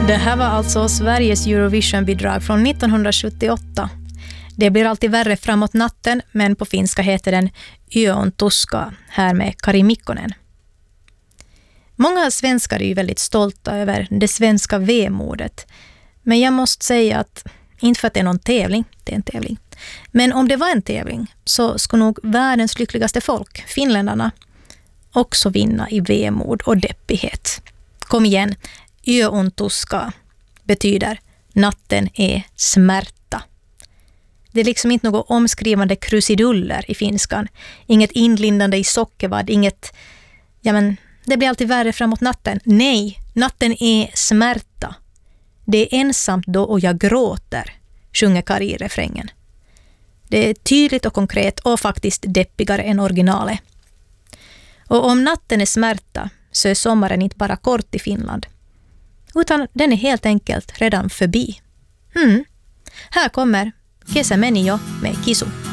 Det här var alltså Sveriges Eurovision-bidrag från 1978. Det blir alltid värre framåt natten, men på finska heter den Yö on tuska, här med Kari Mikkonen. Många svenskar är ju väldigt stolta över det svenska vemodet. Men jag måste säga att, inte för att det är någon tävling, det är en tävling. Men om det var en tävling så skulle nog världens lyckligaste folk, finländarna, också vinna i vemod och deppighet. Kom igen, Yö on tuska betyder natten är smärta. Det är liksom inte något omskrivande krusiduller i finskan. Inget inlindande i sockervadd, inget, det blir alltid värre framåt natten. Nej, natten är smärta. Det är ensamt då och jag gråter, sjunger Kari i refrängen. Det är tydligt och konkret och faktiskt deppigare än originalet. Och om natten är smärta så är sommaren inte bara kort i Finland, utan den är helt enkelt redan förbi. Här kommer Kesä meni jo med Kisu.